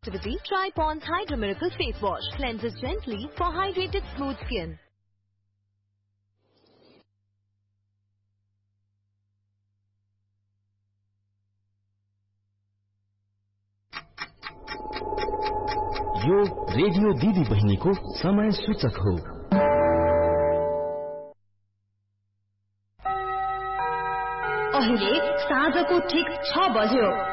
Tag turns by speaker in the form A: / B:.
A: Try Pond's Hydro Miracle Face Wash. Cleanses gently for hydrated smooth skin.
B: यो radio दिदी बहिनीको समय सूचक हो।
A: अहिले साँझको ठीक 6 बज्यो।